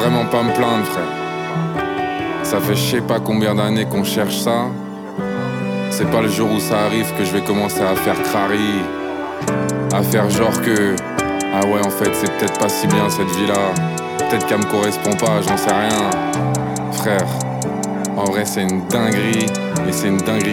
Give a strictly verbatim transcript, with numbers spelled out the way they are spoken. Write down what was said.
vraiment pas me plaindre, frère. Ça fait je sais pas combien d'années qu'on cherche ça. C'est pas le jour où ça arrive que je vais commencer à faire crari, à faire genre que ah ouais, en fait c'est peut-être pas si bien cette vie-là. Peut-être qu'elle me correspond pas, j'en sais rien. Frère, en vrai c'est une dinguerie. Et c'est une dinguerie